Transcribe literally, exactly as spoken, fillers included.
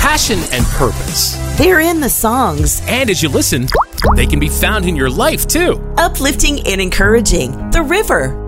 passion and purpose. They're in the songs. And as you listen, they can be found in your life too. Uplifting and encouraging. The River.